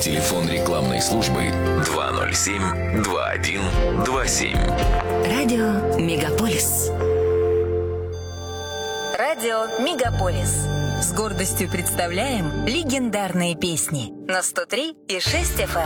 Телефон рекламной службы 207-2127. Радио Мегаполис. Радио Мегаполис. С гордостью представляем легендарные песни на 103,6 FM.